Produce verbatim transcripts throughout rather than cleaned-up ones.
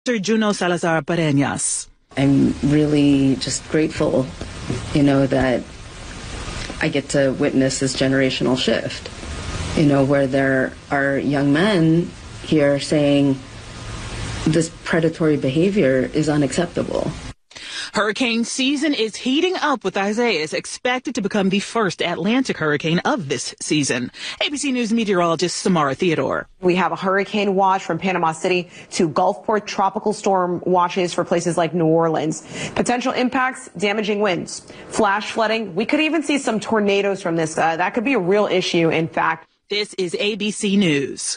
Juno Salazar Pareñas. I'm really just grateful, you know, that I get to witness this generational shift, you know, where there are young men here saying this predatory behavior is unacceptable. Hurricane season is heating up, with Isaias expected to become the first Atlantic hurricane of this season. A B C News meteorologist Samara Theodore. We have a hurricane watch from Panama City to Gulfport, tropical storm watches for places like New Orleans. Potential impacts, damaging winds, flash flooding. We could even see some tornadoes from this. Uh, that could be a real issue, in fact. This is A B C News.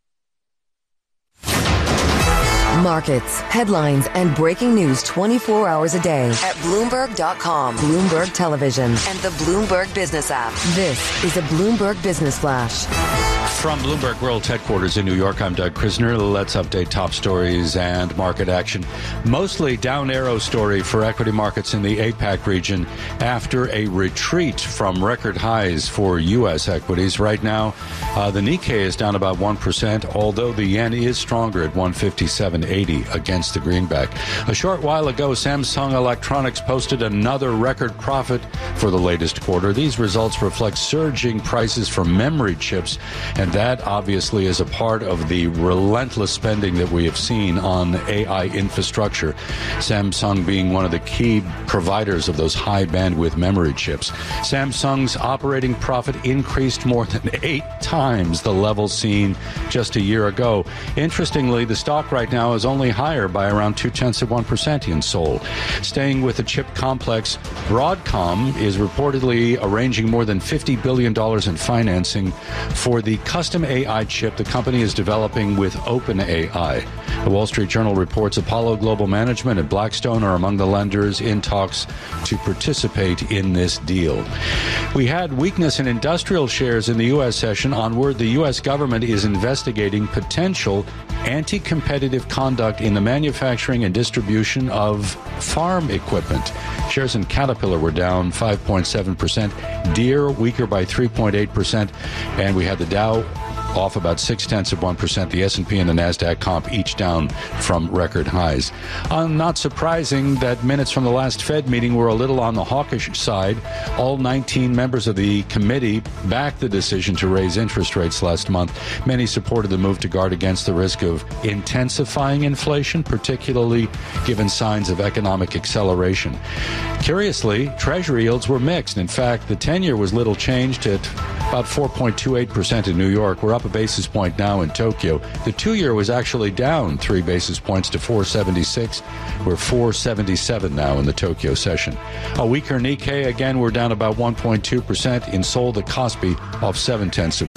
Markets, headlines, and breaking news twenty-four hours a day at Bloomberg dot com, Bloomberg Television, and the Bloomberg Business app. This is a Bloomberg Business Flash. From Bloomberg World Headquarters in New York, I'm Doug Krisner. Let's update top stories and market action. Mostly down arrow story for equity markets in the APAC region after a retreat from record highs for U S equities. Right now, uh, the Nikkei is down about one percent, although the yen is stronger at one fifty-seven eighty against the greenback. A short while ago, Samsung Electronics posted another record profit for the latest quarter. These results reflect surging prices for memory chips, and that obviously is a part of the relentless spending that we have seen on A I infrastructure, Samsung being one of the key providers of those high bandwidth memory chips. Samsung's operating profit increased more than eight times the level seen just a year ago. Interestingly, the stock right now is only higher by around two-tenths of one percent in Seoul. Staying with the chip complex, Broadcom is reportedly arranging more than fifty billion dollars in financing for the custom A I chip the company is developing with OpenAI. The Wall Street Journal reports Apollo Global Management and Blackstone are among the lenders in talks to participate in this deal. We had weakness in industrial shares in the U S session on word the U S government is investigating potential anti-competitive conduct in the manufacturing and distribution of farm equipment. Shares in Caterpillar were down five point seven percent, Deere weaker by three point eight percent, and we had the Dow off about six-tenths of one percent. The S and P and the NASDAQ comp each down from record highs. Uh, not surprising that minutes from the last Fed meeting were a little on the hawkish side. All nineteen members of the committee backed the decision to raise interest rates last month. Many supported the move to guard against the risk of intensifying inflation, particularly given signs of economic acceleration. Curiously, Treasury yields were mixed. In fact, the ten-year was little changed at about four point two eight percent in New York. We're up a basis point now in Tokyo. The two-year was actually down three basis points to four seventy-six. We're four seventy-seven now in the Tokyo session. A weaker Nikkei, again, we're down about one point two percent. In Seoul, the Kospi off seven-tenths of